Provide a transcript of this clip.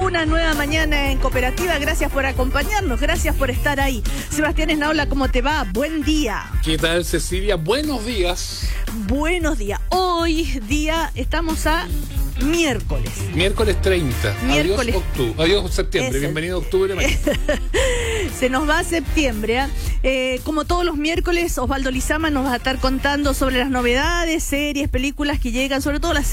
Una nueva mañana en Cooperativa. Gracias por acompañarnos, gracias por estar ahí. Sebastián Esnaola, ¿cómo te va? Buen día. ¿Qué tal, Cecilia? Buenos días. Buenos días. Hoy día estamos a miércoles. Miércoles 30. Miércoles. Adiós septiembre. Bienvenido a octubre. Se nos va a septiembre, ¿eh? Como todos los miércoles, Osvaldo Lizama nos va a estar contando sobre las novedades, series, películas que llegan, sobre todo las